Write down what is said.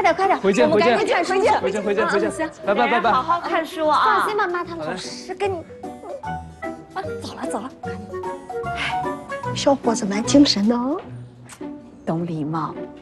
点快点， 回见我们赶紧看书去。 回见， 行， 拜拜。 好好看书啊！ 放心吧，妈，他们老师跟你。啊，走了。小伙子蛮精神的哦。 懂礼貌，